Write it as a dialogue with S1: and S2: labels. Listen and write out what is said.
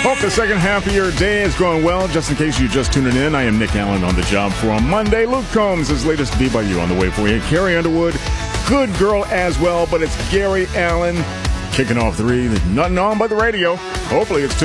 S1: Hope the second half of your day is going well. Just in case you're just tuning in, I am Nick Allen on the job for a Monday. Luke Combs, his latest Be By You on the way for you. Carrie Underwood, good girl as well, but it's Gary Allen kicking off 3. There's nothing on but the radio. Hopefully it's